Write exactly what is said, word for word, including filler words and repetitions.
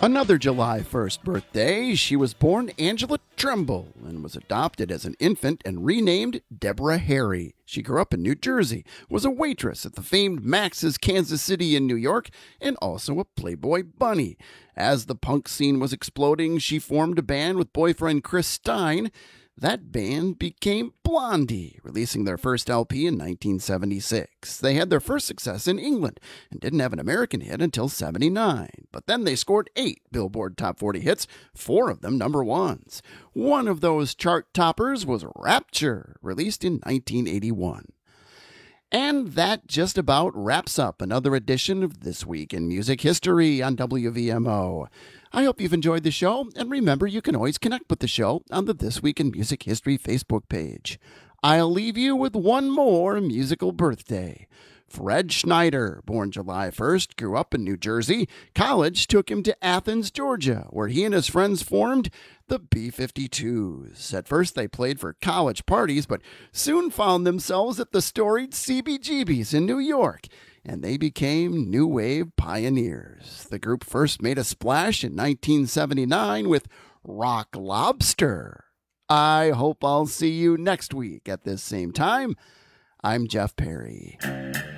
Another July first birthday, she was born Angela Tremble and was adopted as an infant and renamed Deborah Harry. She grew up in New Jersey, was a waitress at the famed Max's Kansas City in New York, and also a Playboy bunny. As the punk scene was exploding, she formed a band with boyfriend Chris Stein. That band became Blondie, releasing their first L P in nineteen seventy-six. They had their first success in England and didn't have an American hit until seventy-nine. But then they scored eight Billboard Top forty hits, four of them number ones. One of those chart toppers was Rapture, released in nineteen eighty-one. And that just about wraps up another edition of This Week in Music History on W V M O. I hope you've enjoyed the show, and remember you can always connect with the show on the This Week in Music History Facebook page. I'll leave you with one more musical birthday. Fred Schneider, born July first, grew up in New Jersey. College took him to Athens, Georgia, where he and his friends formed the B fifty-twos. At first they played for college parties, but soon found themselves at the storied C B G B's in New York, and they became new wave pioneers. The group first made a splash in nineteen seventy-nine with Rock Lobster. I hope I'll see you next week at this same time. I'm Jeff Perry.